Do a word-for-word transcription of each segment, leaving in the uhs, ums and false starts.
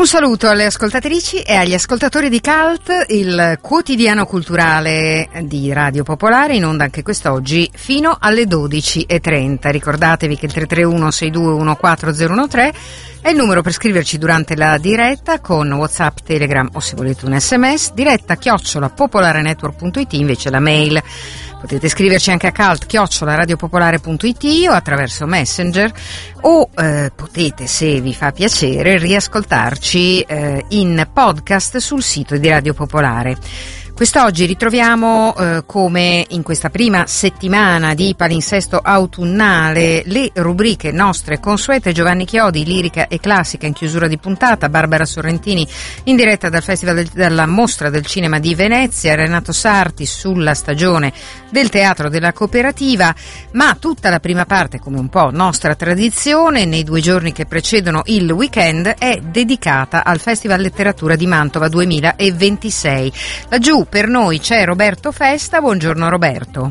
Un saluto alle ascoltatrici e agli ascoltatori di Cult, il quotidiano culturale di Radio Popolare, in onda anche quest'oggi fino alle dodici e trenta. Ricordatevi che il tre tre uno sei due uno quattro zero uno tre è il numero per scriverci durante la diretta con WhatsApp, Telegram o se volete un sms, diretta chiocciola popolarenetwork punto it, invece la mail. Potete scriverci anche a cult chiocciola radiopopolare punto it o attraverso Messenger, o eh, potete, se vi fa piacere, riascoltarci eh, in podcast sul sito di Radio Popolare. Quest'oggi ritroviamo, eh, come in questa prima settimana di palinsesto autunnale, le rubriche nostre consuete: Giovanni Chiodi, lirica e classica in chiusura di puntata, Barbara Sorrentini in diretta dal Festival del, dalla Mostra del Cinema di Venezia, Renato Sarti sulla stagione del Teatro della Cooperativa, ma tutta la prima parte, come un po' nostra tradizione, nei due giorni che precedono il weekend, è dedicata al Festival Letteratura di Mantova duemilaventisei. Laggiù per noi c'è Roberto Festa. Buongiorno Roberto.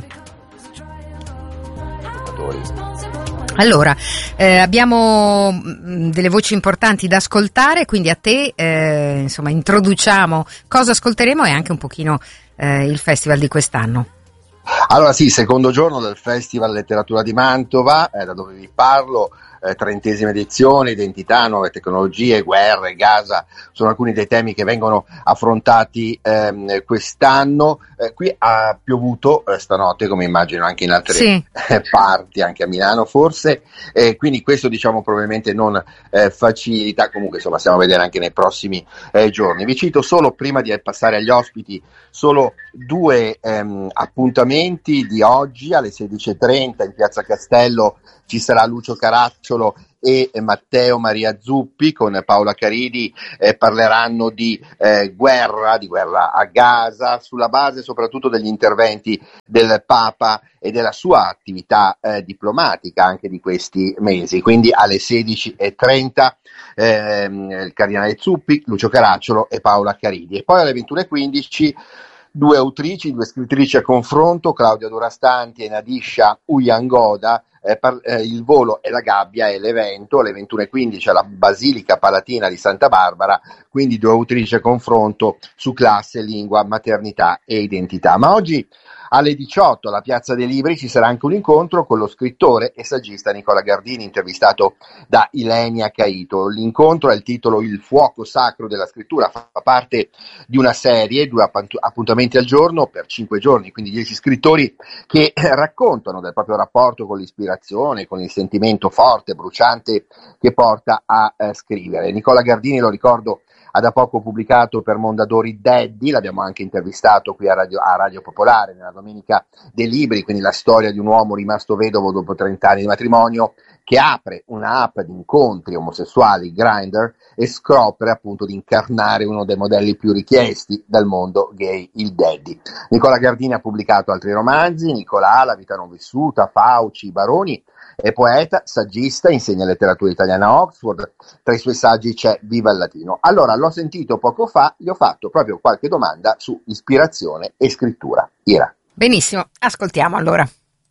Allora, eh, abbiamo mh, delle voci importanti da ascoltare, quindi a te eh, insomma introduciamo cosa ascolteremo e anche un pochino eh, il festival di quest'anno. Allora sì, secondo giorno del Festival Letteratura di Mantova, eh, da dove vi parlo, eh, trentesima edizione, identità, nuove tecnologie, guerre, Gaza, sono alcuni dei temi che vengono affrontati ehm, quest'anno. Eh, qui ha piovuto eh, stanotte, come immagino anche in altre sì. eh, parti, anche a Milano forse, eh, quindi questo diciamo probabilmente non eh, facilita, comunque insomma stiamo a vedere anche nei prossimi eh, giorni. Vi cito solo, prima di passare agli ospiti, solo due ehm, appuntamenti di oggi. Alle sedici e trenta in Piazza Castello ci sarà Lucio Caracciolo e Matteo Maria Zuppi. Con Paola Caridi eh, parleranno di eh, guerra, di guerra a Gaza, sulla base soprattutto degli interventi del Papa e della sua attività eh, diplomatica anche di questi mesi. Quindi alle sedici e trenta ehm, il Cardinale Zuppi, Lucio Caracciolo e Paola Caridi. E poi alle ventuno e quindici due autrici, due scrittrici a confronto, Claudia Durastanti e Nadisha Uyangoda. Eh, par- eh, il volo e la gabbia è l'evento. Alle ventuno e quindici alla Basilica Palatina di Santa Barbara, quindi due autrici a confronto su classe, lingua, maternità e identità. Ma oggi alle diciotto alla Piazza dei Libri ci sarà anche un incontro con lo scrittore e saggista Nicola Gardini, intervistato da Ilenia Caito. L'incontro ha il titolo Il fuoco sacro della scrittura, fa parte di una serie, due app- appuntamenti al giorno per cinque giorni, quindi dieci scrittori che raccontano del proprio rapporto con l'ispirazione, con il sentimento forte, bruciante che porta a eh, scrivere. Nicola Gardini, lo ricordo, ha da poco pubblicato per Mondadori Daddy, l'abbiamo anche intervistato qui a Radio, a Radio Popolare nella Domenica dei Libri, quindi la storia di un uomo rimasto vedovo dopo trenta anni di matrimonio, che apre una app di incontri omosessuali, Grindr, e scopre appunto di incarnare uno dei modelli più richiesti dal mondo gay, il daddy. Nicola Gardini ha pubblicato altri romanzi: Nicolà, La vita non vissuta, Fauci, Baroni. È poeta, saggista, insegna letteratura italiana a Oxford. Tra i suoi saggi c'è Viva il latino. Allora, l'ho sentito poco fa, gli ho fatto proprio qualche domanda su ispirazione e scrittura. Ira. Benissimo, ascoltiamo allora.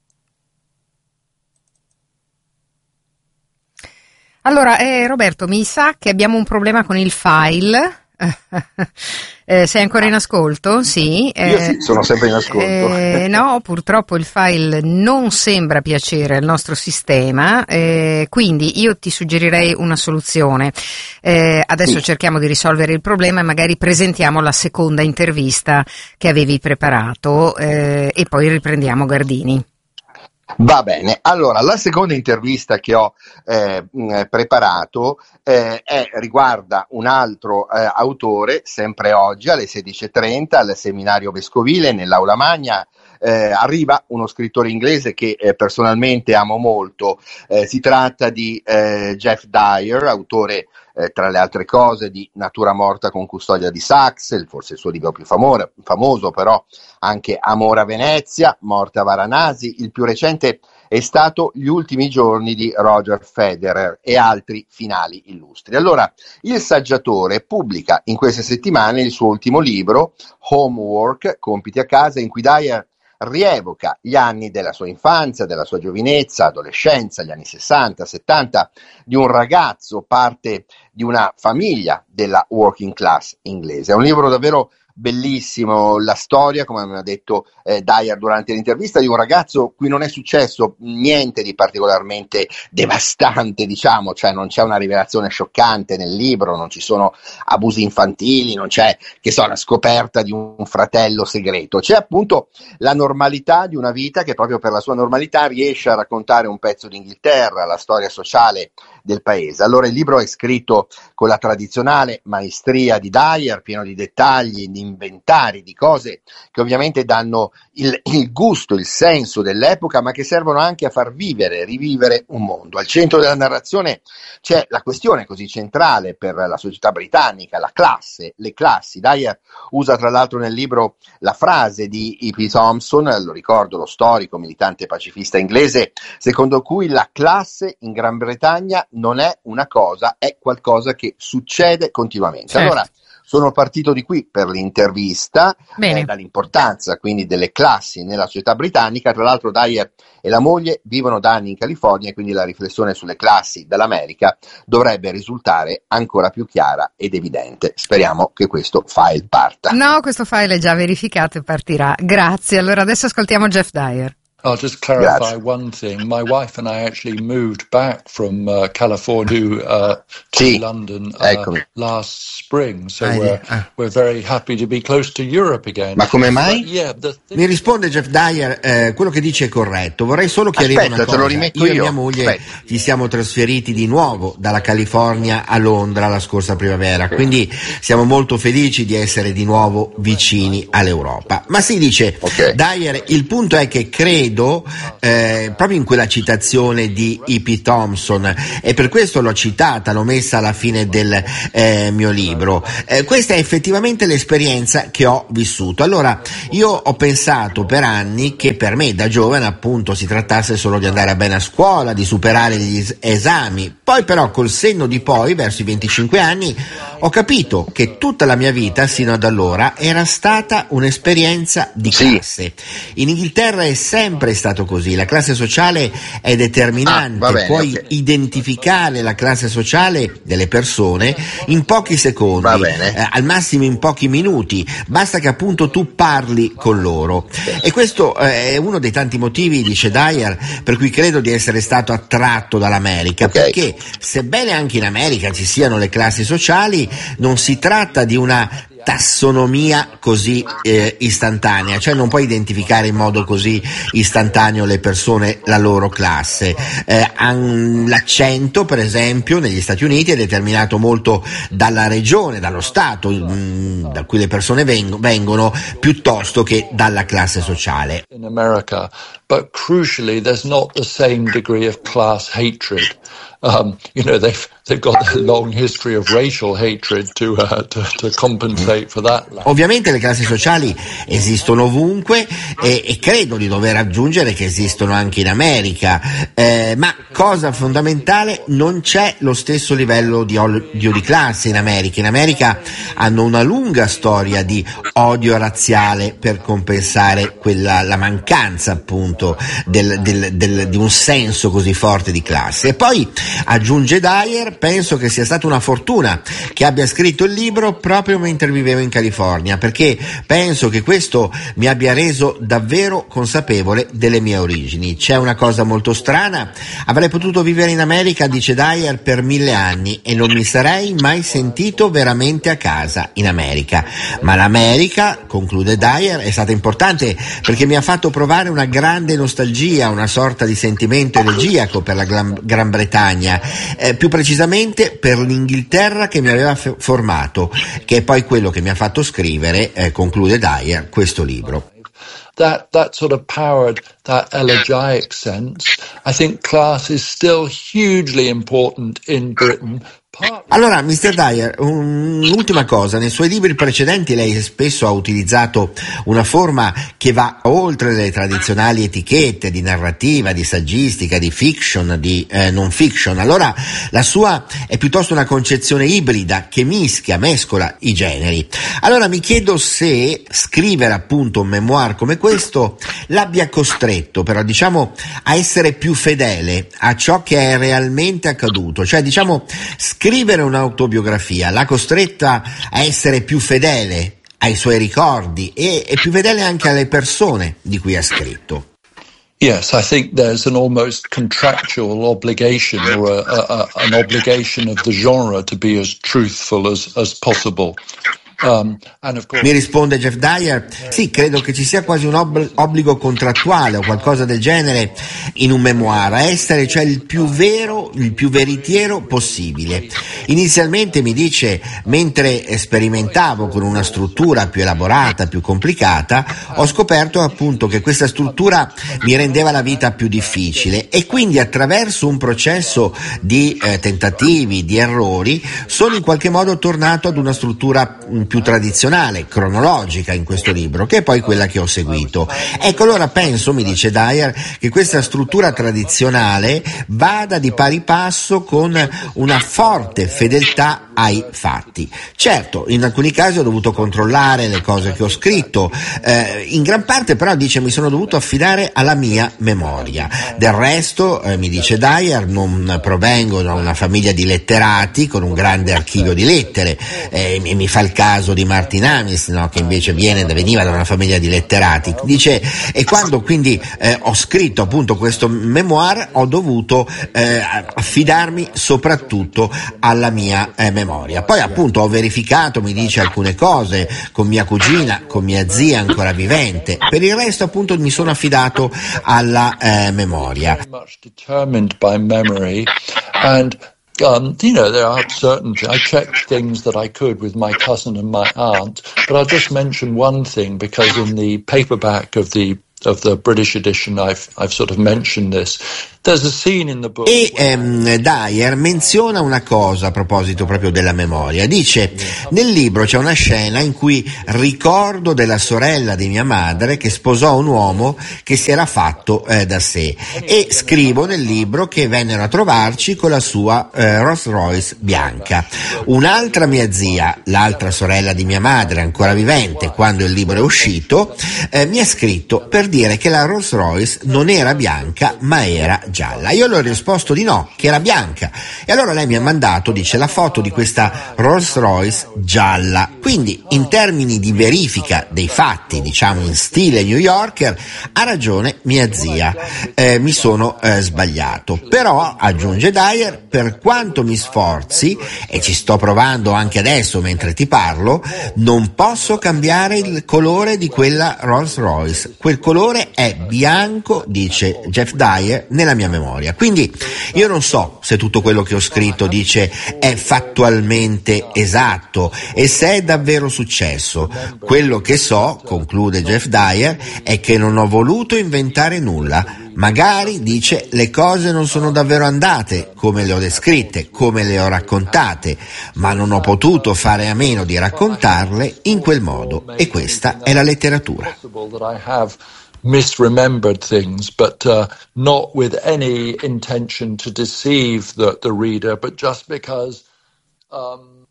Allora, eh, Roberto, mi sa che abbiamo un problema con il file. eh, sei ancora in ascolto? Sì. Eh, Io sì, sono sempre in ascolto. Eh, no, purtroppo il file non sembra piacere al nostro sistema, eh, quindi io ti suggerirei una soluzione. Eh, adesso sì. Cerchiamo di risolvere il problema e magari presentiamo la seconda intervista che avevi preparato eh, e poi riprendiamo Gardini. Va bene, allora la seconda intervista che ho eh, preparato eh, è, riguarda un altro eh, autore, sempre oggi alle sedici e trenta al seminario vescovile nell'Aula Magna. Eh, arriva uno scrittore inglese che eh, personalmente amo molto, eh, si tratta di eh, Geoff Dyer, autore eh, tra le altre cose di Natura morta con custodia di Sachs, forse il suo libro più famo- famoso, però anche Amore a Venezia, Morte a Varanasi. Il più recente è stato Gli ultimi giorni di Roger Federer e altri finali illustri. Allora, il saggiatore pubblica in queste settimane il suo ultimo libro, Homework, compiti a casa, in cui Dyer rievoca gli anni della sua infanzia, della sua giovinezza, adolescenza, gli anni sessanta, settanta, di un ragazzo, parte di una famiglia della working class inglese. È un libro davvero bellissimo, la storia, come mi ha detto eh, Dyer durante l'intervista, di un ragazzo cui non è successo niente di particolarmente devastante, diciamo, cioè non c'è una rivelazione scioccante nel libro, non ci sono abusi infantili, non c'è, che so, la scoperta di un fratello segreto, c'è appunto la normalità di una vita che proprio per la sua normalità riesce a raccontare un pezzo d'Inghilterra, la storia sociale del paese. Allora il libro è scritto con la tradizionale maestria di Dyer, pieno di dettagli, di inventari, di cose che ovviamente danno il, il gusto, il senso dell'epoca, ma che servono anche a far vivere, rivivere un mondo. Al centro della narrazione c'è la questione così centrale per la società britannica, la classe, le classi. Dyer usa tra l'altro nel libro la frase di E P Thompson, lo ricordo, lo storico militante pacifista inglese, secondo cui la classe in Gran Bretagna non è una cosa, è qualcosa che succede continuamente. Certo. Allora, sono partito di qui per l'intervista, eh, dall'importanza quindi delle classi nella società britannica. Tra l'altro Dyer e la moglie vivono da anni in California e quindi la riflessione sulle classi dall'America dovrebbe risultare ancora più chiara ed evidente. Speriamo che questo file parta. No, questo file è già verificato e partirà. Grazie. Allora adesso ascoltiamo Jeff Dyer. I'll just clarify Grazie. one thing. My wife and I actually moved back from uh, California uh, to Sì, London uh, eccomi. last spring, so Ah, we're, ah. we're very happy to be close to Europe again. Ma come mai? But, yeah, the thing- Mi risponde Jeff Dyer, eh, quello che dice è corretto. Vorrei solo chiarire Aspetta, una te cosa. lo rimetto io e io. mia moglie Aspetta. ci siamo trasferiti di nuovo dalla California a Londra la scorsa primavera, quindi siamo molto felici di essere di nuovo vicini all'Europa. Ma si dice, Ok. Dyer, il punto è che credo, eh, proprio in quella citazione di E P Thompson, e per questo l'ho citata, l'ho messa alla fine del eh, mio libro, eh, questa è effettivamente l'esperienza che ho vissuto. Allora, io ho pensato per anni che per me da giovane appunto si trattasse solo di andare bene a scuola, di superare gli es- esami, poi però col senno di poi, verso i venticinque anni, ho capito che tutta la mia vita sino ad allora era stata un'esperienza di Sì. classe. In Inghilterra è sempre stato così, la classe sociale è determinante, Ah, va bene, puoi ok. identificare la classe sociale delle persone in pochi secondi, Va bene. eh, al massimo in pochi minuti, basta che appunto tu parli con loro. E questo eh, è uno dei tanti motivi, dice Dyer, per cui credo di essere stato attratto dall'America, Ok. perché sebbene anche in America ci siano le classi sociali, non si tratta di una tassonomia così eh, istantanea, cioè non puoi identificare in modo così istantaneo le persone, la loro classe. Eh, an- l'accento, per esempio, negli Stati Uniti è determinato molto dalla regione, dallo stato mh, da cui le persone veng- vengono, piuttosto che dalla classe sociale. in America, but crucially, there's not the same degree of class hatred. Um, you know, they've they've got a long history of racial hatred to uh, to, to compensate for that. Ovviamente le classi sociali esistono ovunque e, e credo di dover aggiungere che esistono anche in America, eh, ma cosa fondamentale, non c'è lo stesso livello di odio di classe in America. In America hanno una lunga storia di odio razziale per compensare quella, la mancanza appunto del, del, del, di un senso così forte di classe. E poi aggiunge Dyer, penso che sia stata una fortuna che abbia scritto il libro proprio mentre vivevo in California, perché penso che questo mi abbia reso davvero consapevole delle mie origini. C'è una cosa molto strana, avrei potuto vivere in America, dice Dyer, per mille anni e non mi sarei mai sentito veramente a casa in America, ma l'America, conclude Dyer, è stata importante perché mi ha fatto provare una grande nostalgia, una sorta di sentimento elegiaco per la Gran, Gran Bretagna, eh, più precisamente per l'Inghilterra che mi aveva f- formato, che è poi quello che mi ha fatto scrivere, eh, conclude Dyer, questo libro. That that sort of powered that elegiac sense. I think class is still hugely important in Britain, Allora, mister Dyer, un'ultima cosa, nei suoi libri precedenti lei spesso ha utilizzato una forma che va oltre le tradizionali etichette di narrativa, di saggistica, di fiction, di eh, non fiction. Allora, la sua è piuttosto una concezione ibrida che mischia, mescola i generi. Allora mi chiedo se scrivere appunto un memoir come questo l'abbia costretto, però diciamo, a essere più fedele a ciò che è realmente accaduto, cioè diciamo scrivere un'autobiografia l'ha costretta a essere più fedele ai suoi ricordi e, e più fedele anche alle persone di cui ha scritto. Yes, I think there's an almost contractual obligation or a, a, a, an obligation of the genre to be as truthful as, as possible. Um, and of course... Mi risponde Jeff Dyer, sì, credo che ci sia quasi un ob- obbligo contrattuale o qualcosa del genere in un memoir, a essere cioè il più vero, il più veritiero possibile. Inizialmente mi dice, mentre sperimentavo con una struttura più elaborata, più complicata, ho scoperto appunto che questa struttura mi rendeva la vita più difficile e quindi attraverso un processo di eh, tentativi, di errori, sono in qualche modo tornato ad una struttura più tradizionale, cronologica in questo libro, che è poi quella che ho seguito. Ecco, allora penso, mi dice Dyer, che questa struttura tradizionale vada di pari passo con una forte fedeltà ai fatti. Certo, in alcuni casi ho dovuto controllare le cose che ho scritto, eh, in gran parte però, dice, mi sono dovuto affidare alla mia memoria. Del resto, eh, mi dice Dyer, non provengo da una famiglia di letterati con un grande archivio di lettere, eh, e mi fa il caso di Martin Amis, no, che invece viene, veniva da una famiglia di letterati. Dice, e quando quindi eh, ho scritto appunto questo memoir ho dovuto eh, affidarmi soprattutto alla mia eh, memoria. Poi appunto ho verificato, mi dice, alcune cose con mia cugina, con mia zia ancora vivente. Per il resto appunto mi sono affidato alla eh, memoria. Um, you know, there are certain, I checked things that I could with my cousin and my aunt, but I'll just mention one thing because in the paperback of the of the British edition I've I've sort of mentioned this. There's a scene in the book. E ehm, Dyer menziona una cosa a proposito proprio della memoria. Dice, nel libro c'è una scena in cui ricordo della sorella di mia madre che sposò un uomo che si era fatto eh, da sé, e scrivo nel libro che vennero a trovarci con la sua eh, Rolls Royce bianca. Un'altra mia zia, l'altra sorella di mia madre ancora vivente quando il libro è uscito, eh, mi ha scritto per dire che la Rolls Royce non era bianca ma era gialla. Io le ho risposto di no, che era bianca, e allora lei mi ha mandato, dice, la foto di questa Rolls Royce gialla. Quindi in termini di verifica dei fatti, diciamo in stile New Yorker, ha ragione mia zia, eh, mi sono eh, sbagliato. Però, aggiunge Dyer, per quanto mi sforzi, e ci sto provando anche adesso mentre ti parlo, non posso cambiare il colore di quella Rolls Royce. Quel colore è bianco, dice Jeff Dyer, nella mia memoria. Quindi io non so se tutto quello che ho scritto, dice, è fattualmente esatto e se è davvero successo. Quello che so, conclude Jeff Dyer, è che non ho voluto inventare nulla. Magari, dice, le cose non sono davvero andate come le ho descritte, come le ho raccontate, ma non ho potuto fare a meno di raccontarle in quel modo, e questa è la letteratura. Misremembered things, but uh, not with any intention to deceive the, the reader, but just because. Um...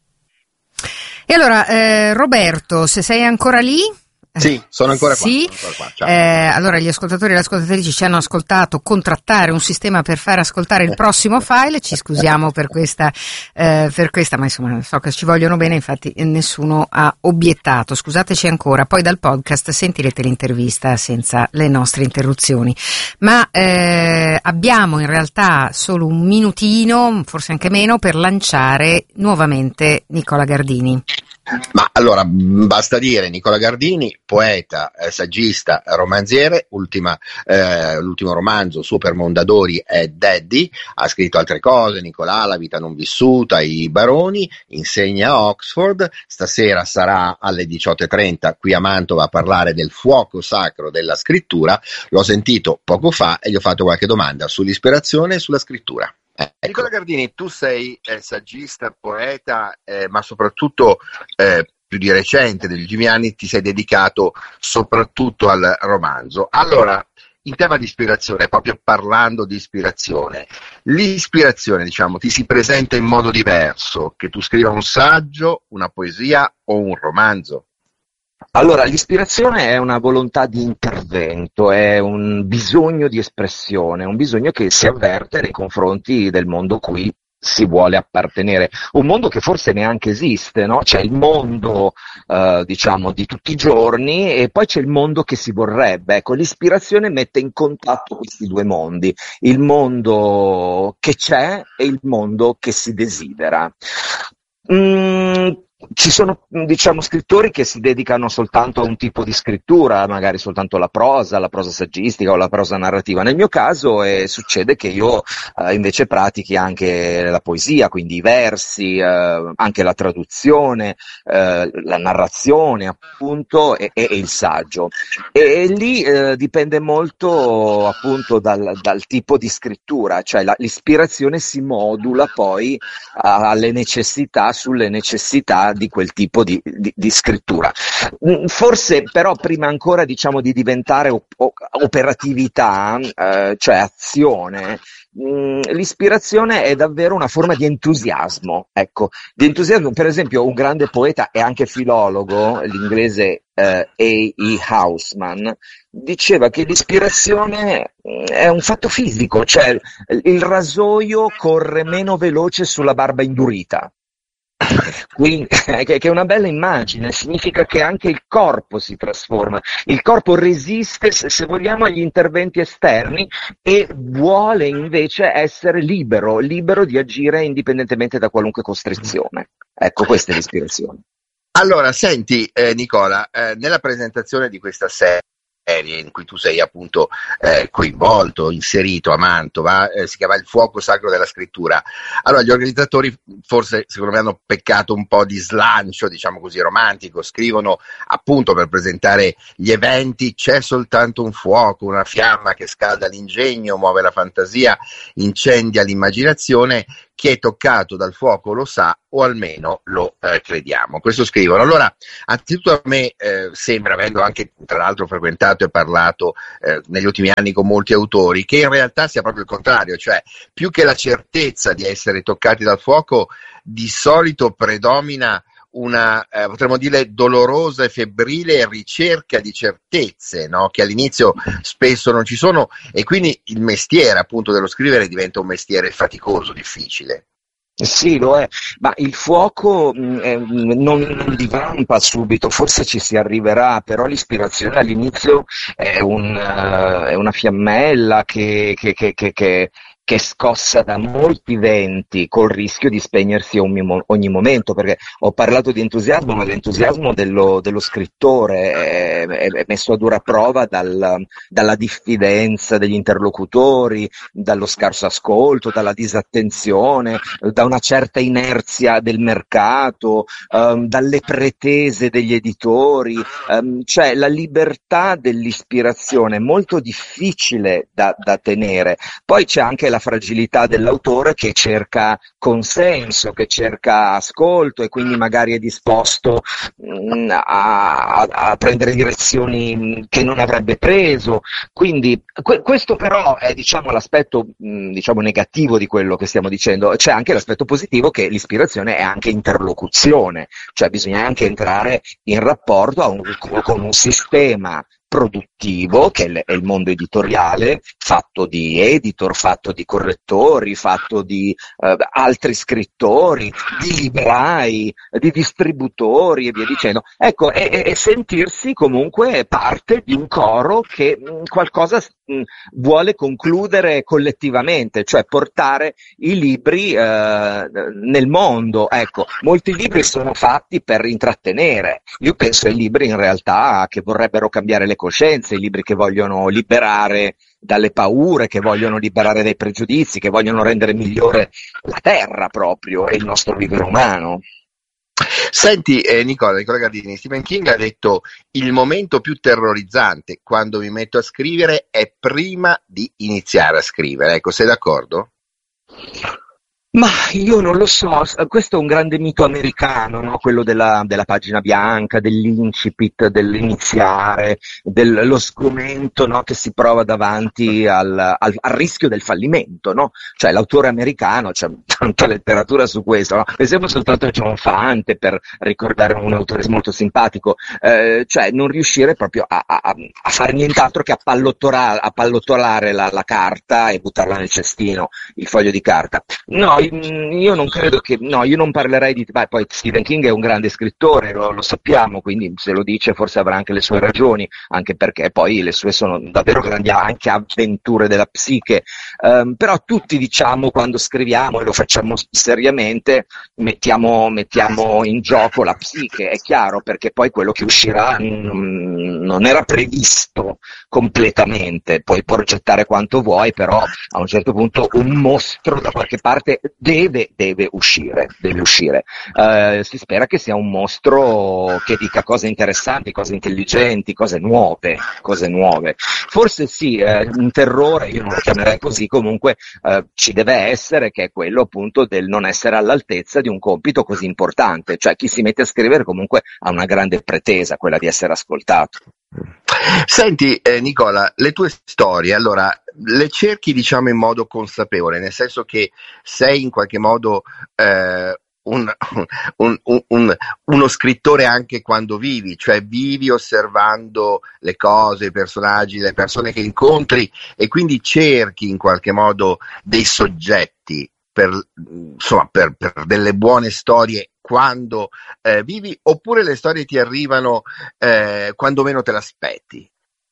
E allora, eh, Roberto, se sei ancora lì? Sì, sono ancora qua. Sì. Sono ancora qua. Eh, allora gli ascoltatori e le ascoltatrici ci hanno ascoltato contrattare un sistema per far ascoltare il prossimo file, ci scusiamo per questa, eh, per questa, ma insomma so che ci vogliono bene, infatti nessuno ha obiettato. Scusateci ancora, poi dal podcast sentirete l'intervista senza le nostre interruzioni. Ma eh, abbiamo in realtà solo un minutino, forse anche meno, per lanciare nuovamente Nicola Gardini. Ma allora basta dire Nicola Gardini, poeta, eh, saggista, romanziere, ultima, eh, l'ultimo romanzo suo per Mondadori è Daddy, ha scritto altre cose, Nicolà, La vita non vissuta, I baroni, insegna a Oxford, stasera sarà alle diciotto e trenta qui a Mantova a parlare del fuoco sacro della scrittura, l'ho sentito poco fa e gli ho fatto qualche domanda sull'ispirazione e sulla scrittura. Ecco. Nicola Gardini, tu sei eh, saggista, poeta, eh, ma soprattutto eh, più di recente, negli ultimi anni, ti sei dedicato soprattutto al romanzo. Allora, in tema di ispirazione, proprio parlando di ispirazione, l'ispirazione, diciamo, ti si presenta in modo diverso, che tu scriva un saggio, una poesia o un romanzo? Allora, l'ispirazione è una volontà di intervento, è un bisogno di espressione, un bisogno che si avverte nei confronti del mondo cui si vuole appartenere, un mondo che forse neanche esiste, no? C'è il mondo, eh, diciamo, di tutti i giorni e poi c'è il mondo che si vorrebbe. Ecco, l'ispirazione mette in contatto questi due mondi, il mondo che c'è e il mondo che si desidera. Mm, Ci sono, diciamo, scrittori che si dedicano soltanto a un tipo di scrittura, magari soltanto la prosa, la prosa saggistica o la prosa narrativa. Nel mio caso eh, succede che io eh, invece pratichi anche la poesia, quindi i versi, eh, anche la traduzione, eh, la narrazione appunto e, e, e il saggio. E, e lì eh, dipende molto appunto dal, dal tipo di scrittura, cioè la, l'ispirazione si modula poi a, alle necessità, sulle necessità di quel tipo di, di, di scrittura. Forse però prima ancora, diciamo, di diventare op- operatività, eh, cioè azione, mh, l'ispirazione è davvero una forma di entusiasmo, ecco, di entusiasmo. Per esempio un grande poeta e anche filologo, l'inglese eh, A E Housman, diceva che l'ispirazione è un fatto fisico, cioè il rasoio corre meno veloce sulla barba indurita. Quindi, che è una bella immagine, significa che anche il corpo si trasforma, il corpo resiste, se vogliamo, agli interventi esterni e vuole invece essere libero, libero di agire indipendentemente da qualunque costrizione. Ecco, questa è l'ispirazione. Allora, senti eh, Nicola, eh, nella presentazione di questa serie in cui tu sei appunto eh, coinvolto, inserito a Mantova, eh, si chiama Il fuoco sacro della scrittura. Allora, gli organizzatori forse secondo me hanno peccato un po' di slancio, diciamo così, romantico, scrivono appunto per presentare gli eventi: c'è soltanto un fuoco, una fiamma che scalda l'ingegno, muove la fantasia, incendia l'immaginazione, chi è toccato dal fuoco lo sa, o almeno lo eh, crediamo. Questo scrivono. Allora, anzitutto a me eh, sembra, avendo anche tra l'altro frequentato e parlato eh, negli ultimi anni con molti autori, che in realtà sia proprio il contrario, cioè più che la certezza di essere toccati dal fuoco, di solito predomina una, eh, potremmo dire, dolorosa e febbrile ricerca di certezze, no? Che all'inizio spesso non ci sono, e quindi il mestiere appunto dello scrivere diventa un mestiere faticoso, difficile. Sì, lo è, ma il fuoco mh, eh, non, non divampa subito, forse ci si arriverà, però l'ispirazione all'inizio è, un, uh, è una fiammella che, che, che, che, che che è scossa da molti venti, col rischio di spegnersi ogni, ogni momento, perché ho parlato di entusiasmo, ma l'entusiasmo dello, dello scrittore è, è messo a dura prova dal, dalla diffidenza degli interlocutori, dallo scarso ascolto, dalla disattenzione, da una certa inerzia del mercato, um, dalle pretese degli editori, um, cioè la libertà dell'ispirazione è molto difficile da, da tenere. Poi c'è anche la fragilità dell'autore che cerca consenso, che cerca ascolto e quindi magari è disposto mh, a, a prendere direzioni che non avrebbe preso. Quindi que- questo però è, diciamo, l'aspetto mh, diciamo negativo di quello che stiamo dicendo. C'è anche l'aspetto positivo, che l'ispirazione è anche interlocuzione, cioè bisogna anche entrare in rapporto a un, con un sistema produttivo, che è il mondo editoriale, fatto di editor, fatto di correttori, fatto di eh, altri scrittori, di librai, di distributori e via dicendo. Ecco, e, e sentirsi comunque parte di un coro che mh, qualcosa mh, vuole concludere collettivamente, cioè portare i libri eh, nel mondo. Ecco, molti libri sono fatti per intrattenere. Io penso ai libri in realtà che vorrebbero cambiare le coscienze, i libri che vogliono liberare dalle paure, che vogliono liberare dai pregiudizi, che vogliono rendere migliore la terra proprio e il nostro vivere umano. Senti eh, Nicola, Nicola Gardini, Stephen King ha detto: il momento più terrorizzante quando mi metto a scrivere è prima di iniziare a scrivere. Ecco, sei d'accordo? Ma io non lo so, s- questo è un grande mito americano, no? Quello della, della pagina bianca, dell'incipit, dell'iniziare, dello sgomento, no? Che si prova davanti al, al- al rischio del fallimento, no? Cioè l'autore americano, c'è tanta letteratura su questo, no? Pensiamo soltanto a John Fante per ricordare un autore molto simpatico, eh, cioè non riuscire proprio a, a- a- a fare nient'altro che appallottola- appallottolare la, la carta e buttarla nel cestino, il foglio di carta. No, mm, io non credo che, no, io non parlerei di, beh, poi Stephen King è un grande scrittore, lo, lo sappiamo, quindi se lo dice forse avrà anche le sue ragioni, anche perché poi le sue sono davvero grandi anche avventure della psiche. Ehm, però tutti diciamo quando scriviamo e lo facciamo seriamente mettiamo, mettiamo in gioco la psiche, è chiaro, perché poi quello che uscirà mm, non era previsto completamente, puoi progettare quanto vuoi, però a un certo punto un mostro da qualche parte deve, deve uscire, deve uscire. Eh, si spera che sia un mostro che dica cose interessanti, cose intelligenti, cose nuove, cose nuove. Forse sì, eh, un terrore, io non lo chiamerei così, comunque eh, ci deve essere, che è quello appunto del non essere all'altezza di un compito così importante, cioè chi si mette a scrivere comunque ha una grande pretesa, quella di essere ascoltato. Senti, eh, Nicola, le tue storie, allora, le cerchi diciamo in modo consapevole, nel senso che sei in qualche modo eh, un, un- un- un- uno scrittore anche quando vivi, cioè vivi osservando le cose, i personaggi, le persone che incontri e quindi cerchi in qualche modo dei soggetti per, insomma, per, per delle buone storie quando eh, vivi, oppure le storie ti arrivano eh, quando meno te l'aspetti.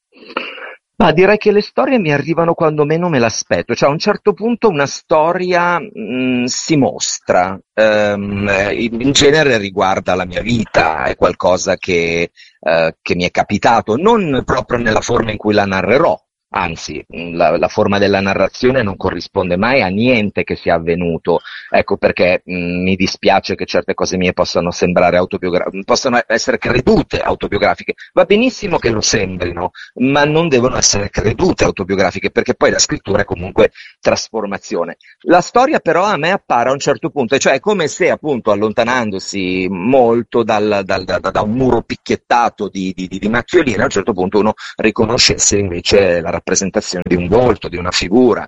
Ma direi che le storie mi arrivano quando meno me l'aspetto, cioè a un certo punto una storia mh, si mostra, ehm, eh, in in genere riguarda la mia vita, è qualcosa che, eh, che mi è capitato, non proprio nella forma in cui la narrerò, anzi mh, la, la forma della narrazione non corrisponde mai a niente che sia avvenuto, ecco perché mh, mi dispiace che certe cose mie possano sembrare autobiografiche, possano essere credute autobiografiche, va benissimo che lo sembrino, ma non devono essere credute autobiografiche, perché poi la scrittura è comunque trasformazione. La storia però a me appare a un certo punto, e cioè è come se appunto allontanandosi molto dal, dal- da, da un muro picchiettato di, di, di, di macchioline, a un certo punto uno riconoscesse invece la rappresentazione di un volto, di una figura.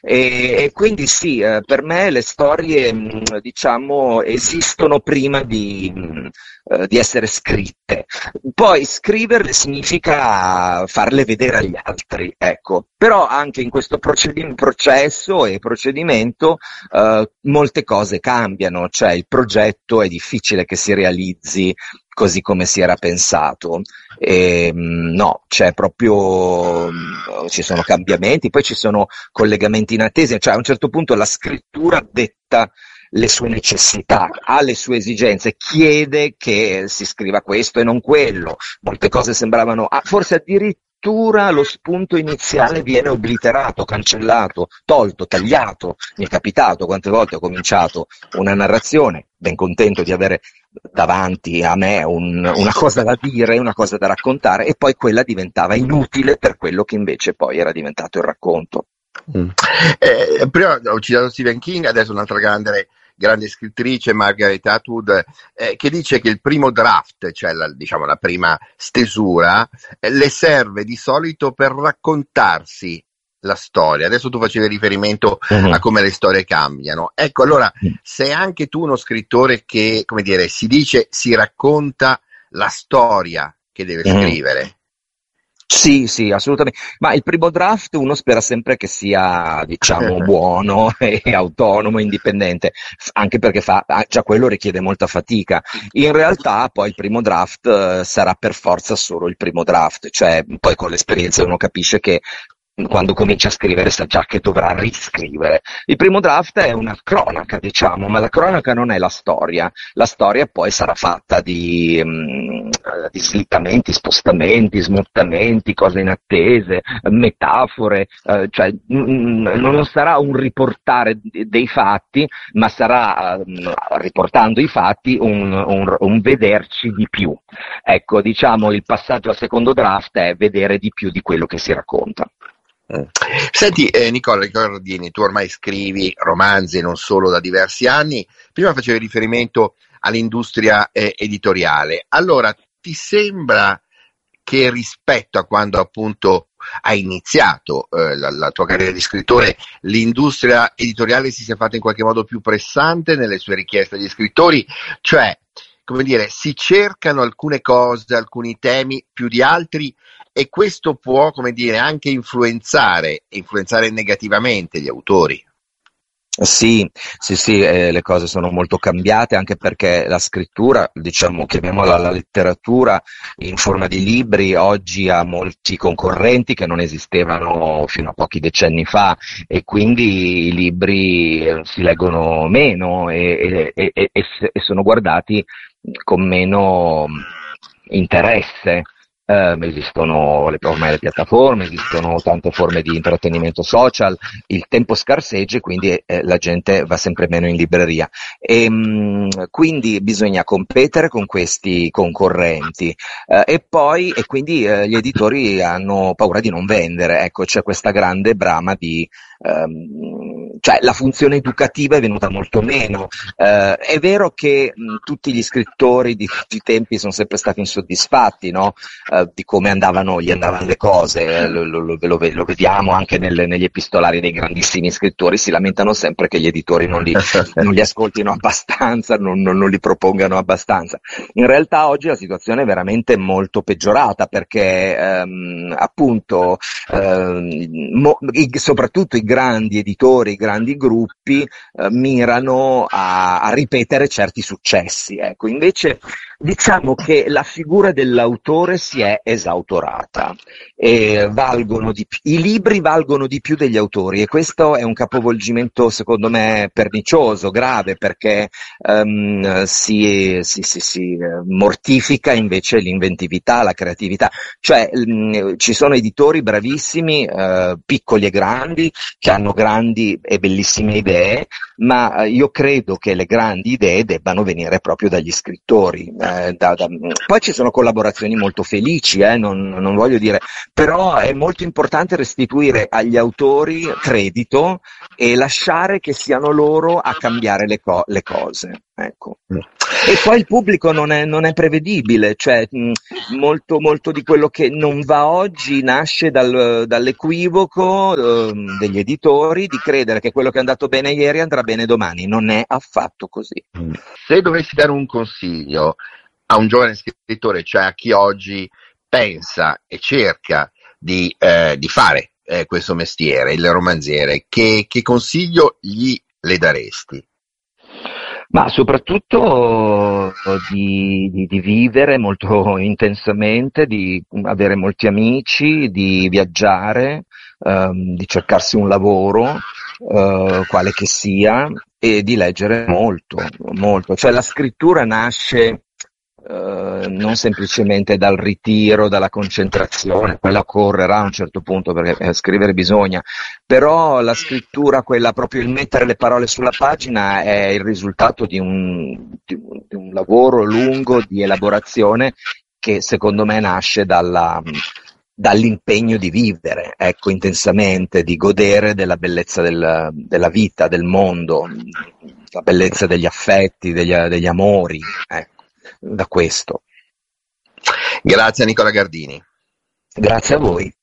E, e quindi sì, eh, per me le storie, mh, diciamo, esistono prima di, mh, eh, di essere scritte. Poi scriverle significa farle vedere agli altri, ecco. Però anche in questo procedi- processo e procedimento eh, molte cose cambiano, cioè il progetto è difficile che si realizzi così come si era pensato. E, mh, no, c'è proprio, mh, ci sono cambiamenti, poi ci sono collegamenti inattesi, cioè a un certo punto la scrittura detta le sue necessità, ha le sue esigenze, chiede che si scriva questo e non quello. Molte cose sembravano, ah, forse addirittura lo spunto iniziale viene obliterato, cancellato, tolto, tagliato. Mi è capitato quante volte ho cominciato una narrazione, ben contento di avere davanti a me un- una cosa da dire, una cosa da raccontare, e poi quella diventava inutile per quello che invece poi era diventato il racconto. Mm. Eh, prima ho citato Stephen King, adesso un'altra grande, grande scrittrice, Margaret Atwood, eh, che dice che il primo draft, cioè la, diciamo, la prima stesura, eh, le serve di solito per raccontarsi la storia. Adesso tu facevi riferimento Mhm. a come le storie cambiano. Ecco, allora, sei anche tu uno scrittore che, come dire, si dice, si racconta la storia che deve Mhm. scrivere. Sì, sì, assolutamente. Ma il primo draft uno spera sempre che sia, diciamo, buono e autonomo, indipendente, f- anche perché fa, ah, già quello richiede molta fatica. In realtà poi il primo draft eh, sarà per forza solo il primo draft, cioè poi con l'esperienza uno capisce che quando comincia a scrivere sa già che dovrà riscrivere. Il primo draft è una cronaca, diciamo, ma la cronaca non è la storia. La storia poi sarà fatta di, mm, eh, di slittamenti, spostamenti, smottamenti, cose inattese, metafore, eh, cioè mm, non sarà un riportare d- dei fatti, ma sarà, mm, riportando i fatti, un, un- un vederci di più. Ecco, diciamo, il passaggio al secondo draft è vedere di più di quello che si racconta. Senti eh, Nicola Gardini, tu ormai scrivi romanzi non solo da diversi anni, prima facevi riferimento all'industria eh, editoriale, allora ti sembra che rispetto a quando appunto hai iniziato eh, la, la tua carriera di scrittore, l'industria editoriale si sia fatta in qualche modo più pressante nelle sue richieste agli scrittori, cioè come dire, si cercano alcune cose, alcuni temi più di altri e questo può, come dire, anche influenzare, influenzare negativamente gli autori. Sì, sì, sì, eh, le cose sono molto cambiate anche perché la scrittura, diciamo, chiamiamola la letteratura in forma di libri, oggi ha molti concorrenti che non esistevano fino a pochi decenni fa e quindi i libri eh, si leggono meno e, e, e, e, e sono guardati con meno interesse. Eh, esistono le, ormai le piattaforme, esistono tante forme di intrattenimento social, il tempo scarseggia e quindi eh, la gente va sempre meno in libreria e mh, quindi bisogna competere con questi concorrenti eh, e poi e quindi eh, gli editori hanno paura di non vendere, ecco c'è questa grande brama di ehm, cioè la funzione educativa è venuta molto meno. Eh, è vero che mh, tutti gli scrittori di tutti i tempi sono sempre stati insoddisfatti, no? Eh, di come andavano, gli andavano le cose, lo, lo, lo, lo vediamo anche nel, negli epistolari dei grandissimi scrittori, si lamentano sempre che gli editori non li, non li ascoltino abbastanza, non, non, non li propongano abbastanza. In realtà oggi la situazione è veramente molto peggiorata perché ehm, appunto ehm, mo, i, soprattutto i grandi editori, i grandi gruppi eh, mirano a, a ripetere certi successi, ecco. Invece diciamo che la figura dell'autore si è esautorata e valgono di più, i libri valgono di più degli autori e questo è un capovolgimento secondo me pernicioso, grave perché um, si, si, si, si mortifica invece l'inventività, la creatività, cioè um, ci sono editori bravissimi, uh, piccoli e grandi, che hanno grandi e bellissime idee, ma uh, io credo che le grandi idee debbano venire proprio dagli scrittori. Eh, da, da, poi ci sono collaborazioni molto felici, eh, non, non voglio dire, però è molto importante restituire agli autori credito e lasciare che siano loro a cambiare le, co- le cose. Ecco. E poi il pubblico non è, non è prevedibile, cioè mh, molto, molto di quello che non va oggi nasce dal, dall'equivoco eh, degli editori di credere che quello che è andato bene ieri andrà bene domani, non è affatto così. Se dovessi dare un consiglio a un giovane scrittore, cioè a chi oggi pensa e cerca di, eh, di fare eh, questo mestiere, il romanziere, che, che consiglio gli le daresti? Ma soprattutto di, di, di vivere molto intensamente, di avere molti amici, di viaggiare, ehm, di cercarsi un lavoro, eh, quale che sia, e di leggere molto, molto. Cioè la scrittura nasce Uh, non semplicemente dal ritiro, dalla concentrazione, quella occorrerà a un certo punto perché eh, scrivere bisogna, però la scrittura, quella proprio il mettere le parole sulla pagina è il risultato di un, di un, di un lavoro lungo di elaborazione che secondo me nasce dalla, dall'impegno di vivere, ecco, intensamente, di godere della bellezza del, della vita, del mondo, la bellezza degli affetti, degli, degli amori, ecco. Da questo. Grazie a Nicola Gardini. Grazie a voi.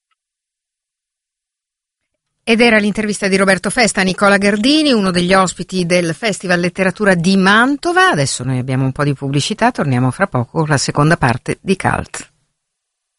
Ed era l'intervista di Roberto Festa a Nicola Gardini, uno degli ospiti del Festival Letteratura di Mantova. Adesso noi abbiamo un po' di pubblicità, torniamo fra poco con la seconda parte di Cult.